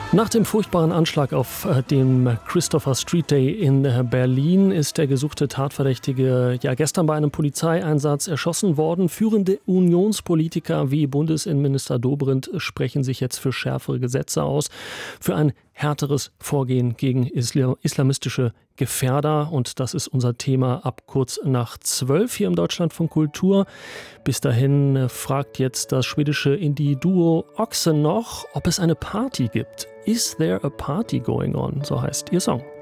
Nach dem furchtbaren Anschlag auf dem Christopher Street Day in Berlin ist der gesuchte Tatverdächtige gestern bei einem Polizeieinsatz erschossen worden. Führende Unionspolitiker wie Bundesinnenminister Dobrindt sprechen sich jetzt für schärfere Gesetze aus, für ein härteres Vorgehen gegen islamistische Gefährder. Und das ist unser Thema ab kurz nach 12 hier im Deutschlandfunk Kultur. Bis dahin fragt jetzt das schwedische Indie-Duo Oxen noch, ob es eine Party gibt. Is there a party going on? So heißt ihr Song.